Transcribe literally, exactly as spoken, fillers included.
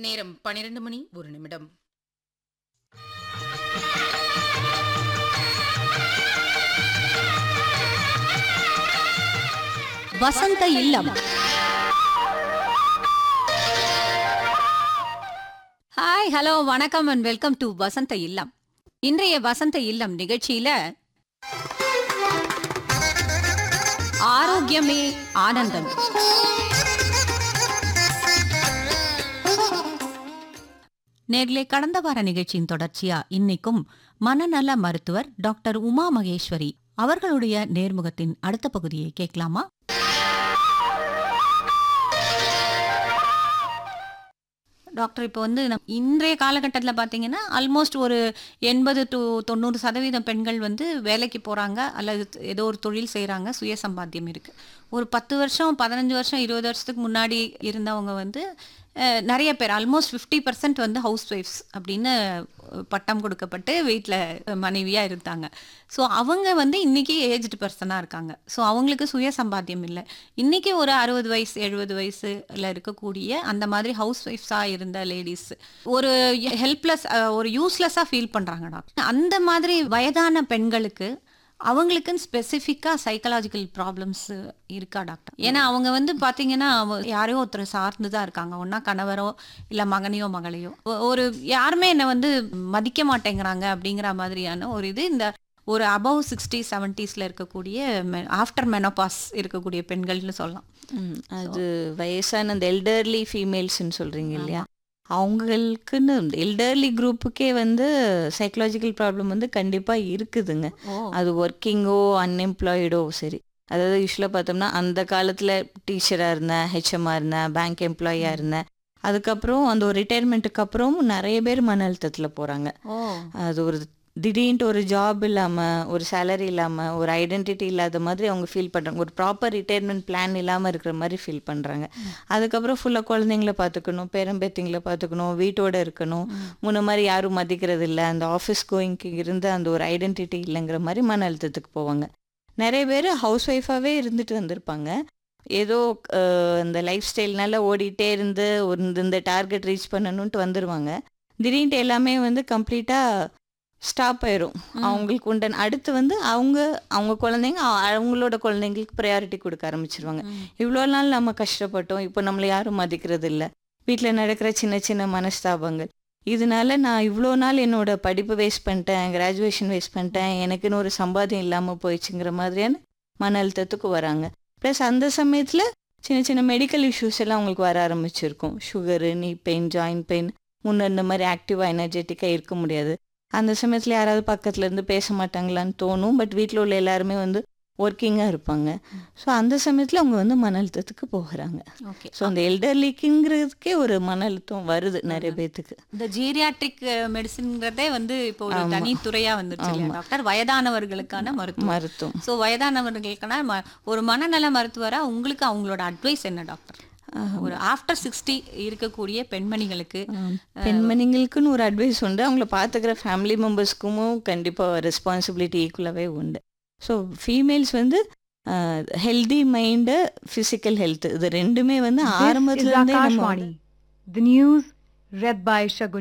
நேரம் பன்னிரண்டு மணி ஒரு நிமிடம். வசந்த இல்லம். ஹாய், ஹலோ, வணக்கம் அண்ட் வெல்கம் டு வசந்த இல்லம். இன்றைய வசந்த இல்லம் நிகழ்ச்சியில ஆரோக்கியமே ஆனந்தம். நேர்லே கடந்த வார நிகழ்ச்சியின் தொடர்ச்சியா இன்னைக்கும் மனநல மருத்துவர் டாக்டர் உமா மகேஸ்வரி அவர்களுடைய நேர்முகத்தின் அடுத்த பகுதியை கேட்கலாமா? டாக்டர், இப்போ வந்து இன்றைய காலகட்டத்தில் பார்த்தீங்கன்னா ஆல்மோஸ்ட் ஒரு எண்பது டு தொண்ணூறு சதவீதம் பெண்கள் வந்து வேலைக்கு போகிறாங்க அல்லது ஏதோ ஒரு தொழில் செய்கிறாங்க, சுய சம்பாத்தியம் இருக்குது. ஒரு பத்து வருஷம் பதினஞ்சு வருஷம் இருபது வருஷத்துக்கு முன்னாடி இருந்தவங்க வந்து நிறைய பேர் ஆல்மோஸ்ட் ஃபிஃப்டி பர்சன்ட் வந்து ஹவுஸ் ஒய்ஃப்ஸ் அப்படின்னு பட்டம் கொடுக்கப்பட்டு வீட்டில் மனைவியாக இருந்தாங்க. ஸோ அவங்க வந்து இன்றைக்கி ஏஜ்டு பர்சனாக இருக்காங்க. ஸோ அவங்களுக்கு சுய சம்பாத்தியம் இல்லை. இன்றைக்கி ஒரு அறுபது வயசு எழுபது வயசுல இருக்கக்கூடிய அந்த மாதிரி ஹவுஸ் ஒய்ஃப்ஸாக இருந்த லேடிஸ் ஒரு ஹெல்ப்லெஸ், ஒரு யூஸ்லெஸ்ஸாக ஃபீல் பண்ணுறாங்க டாக்டர். அந்த மாதிரி வயதான பெண்களுக்கு அவங்களுக்குன்னு ஸ்பெசிஃபிக்காக சைக்கலாஜிக்கல் ப்ராப்ளம்ஸ் இருக்கா டாக்டர்? ஏன்னா அவங்க வந்து பார்த்தீங்கன்னா யாரையோ ஒருத்தர் சார்ந்து தான் இருக்காங்க, ஒன்றா கணவரோ இல்லை மகனையோ மகளையோ. ஒரு யாருமே என்னை வந்து மதிக்க மாட்டேங்கிறாங்க அப்படிங்கிற மாதிரியான ஒரு இது இந்த ஒரு அபவ் சிக்ஸ்டி செவன்டிஸில் இருக்கக்கூடிய ஆஃப்டர் மெனோபாஸ் இருக்கக்கூடிய பெண்கள்னு சொல்லலாம். அது வயசான அந்த எல்டர்லி ஃபீமேல்ஸ்ன்னு சொல்கிறீங்க இல்லையா, அவங்களுக்குன்னு எல்டர்லி குரூப்புக்கே வந்து சைக்கலாஜிக்கல் ப்ராப்ளம் வந்து கண்டிப்பாக இருக்குதுங்க. அது ஒர்க்கிங்கோ அன்எம்ப்ளாய்டோ சரி. அதாவது யூஸ்வலாக பார்த்தோம்னா அந்த காலத்தில் டீச்சராக இருந்தேன், ஹெச்எம்மாக இருந்தேன், பேங்க் எம்ப்ளாயியாக இருந்தேன். அதுக்கப்புறம் அந்த ஒரு ரிட்டையர்மெண்ட்டுக்கு அப்புறம் நிறைய பேர் மன அழுத்தத்தில் போகிறாங்க. அது ஒரு திடீர்னு ஒரு ஜாப் இல்லாமல், ஒரு சேலரி இல்லாமல், ஒரு ஐடென்டிட்டி இல்லாத மாதிரி அவங்க ஃபீல் பண்ணுறாங்க. ஒரு ப்ராப்பர் ரிட்டையர்மெண்ட் பிளான் இல்லாமல் இருக்கிற மாதிரி ஃபீல் பண்ணுறாங்க. அதுக்கப்புறம் ஃபுல்லாக குழந்தைங்கள பார்த்துக்கணும், பேரம்பேத்திங்களை பார்த்துக்கணும், வீட்டோடு இருக்கணும், முன்ன மாதிரி யாரும் மதிக்கிறது இல்லை, அந்த ஆஃபீஸ் கோயிங்க்கு இருந்து அந்த ஒரு ஐடென்டிட்டி இல்லைங்கிற மாதிரி மன அழுத்தத்துக்கு போவாங்க. நிறைய பேர் ஹவுஸ் ஒய்ஃபாகவே இருந்துட்டு வந்திருப்பாங்க. ஏதோ இந்த லைஃப் ஸ்டைல்னால ஓடிட்டே இருந்து ஒரு இந்த டார்கெட் ரீச் பண்ணணுன்ட்டு வந்துடுவாங்க. திடீர்னு எல்லாமே வந்து கம்ப்ளீட்டாக ஸ்டாப் ஆயிரும். அவங்களுக்கு உண்டான அடுத்து வந்து அவங்க அவங்க குழந்தைங்க அவங்களோட குழந்தைங்களுக்கு ப்ரையாரிட்டி கொடுக்க ஆரம்பிச்சிருவாங்க. இவ்வளோ நாள் நம்ம கஷ்டப்பட்டோம், இப்போ நம்மளை யாரும் மதிக்கிறது இல்லை, வீட்டில் நடக்கிற சின்ன சின்ன மனஸ்தாபங்கள், இதனால நான் இவ்வளோ நாள் என்னோட படிப்பு வேஸ்ட் பண்ணிட்டேன், கிராஜுவேஷன் வேஸ்ட் பண்ணிட்டேன், எனக்குன்னு ஒரு சம்பாத்தியம் இல்லாமல் போயிடுச்சுங்கிற மாதிரியான மன அழுத்தத்துக்கு வராங்க. ப்ளஸ் அந்த சமயத்தில் சின்ன சின்ன மெடிக்கல் இஷ்யூஸ் எல்லாம் அவங்களுக்கு வர ஆரம்பிச்சிருக்கும். சுகரு, நீ பெயின், ஜாயின்ட் பெயின், முன்ன இந்த மாதிரி ஆக்டிவாக எனர்ஜெட்டிக்காக இருக்க முடியாது. அந்த சமயத்தில் யாராவது பக்கத்தில் இருந்து பேச மாட்டாங்களான்னு தோணும். பட் வீட்டில் உள்ள எல்லாருமே வந்து ஒர்க்கிங்காக இருப்பாங்க. ஸோ அந்த சமயத்தில் அவங்க வந்து மன அழுத்தத்துக்கு போகிறாங்க. ஸோ அந்த எல்டர்லிக்குங்கிறதுக்கே ஒரு மன அழுத்தம் வருது நிறைய பேத்துக்கு. இந்த ஜீரியாட்ரிக் மெடிசின்ங்கிறதே வந்து இப்போ ஒரு தனி துறையாக வந்துருச்சு டாக்டர், வயதானவர்களுக்கான மருத்துவம் மருத்துவம் ஸோ வயதானவர்களுக்கான ஒரு மனநல மருத்துவராக உங்களுக்கு அவங்களோட அட்வைஸ் என்ன டாக்டர்? ஒரு ஆஃப்டர் சிக்ஸ்டி இருக்கக்கூடிய பெண்மணிகளுக்கு பெண்மணிகளுக்குன்னு ஒரு அட்வைஸ் உண்டு. அவங்கள பார்த்துக்கிற ஃபேமிலி மெம்பர்ஸ்க்கும் கண்டிப்பாக ரெஸ்பான்சிபிலிட்டி ஈக்குவலாகவே உண்டு. ஸோ ஃபீமேல்ஸ் வந்து ஹெல்தி மைண்டு, ஃபிசிக்கல் ஹெல்த், இது ரெண்டுமே வந்து ஆரம்பத்துல இருந்தே நம்ம